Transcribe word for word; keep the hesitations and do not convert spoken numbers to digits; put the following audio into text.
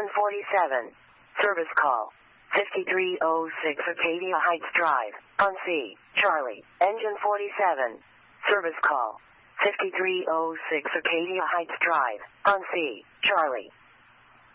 Engine forty-seven. Service call. fifty-three oh six Arcadia Heights Drive. On C. Charlie. Engine forty-seven. Service call. fifty-three oh six Arcadia Heights Drive. On C. Charlie.